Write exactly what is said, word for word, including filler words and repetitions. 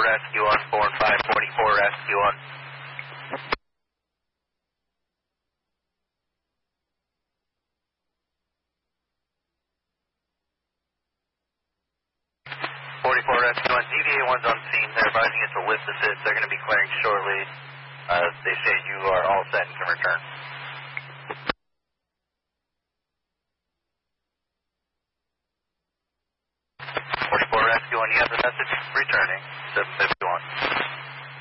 rescue on four and five forty-four rescue on. forty-four rescue on. D V A one's on scene. They're advising it's a lift assist. They're going to be clearing shortly. Uh, they say you are all set and can return. forty-four rescue on. You have the message returning. seven fifty-one.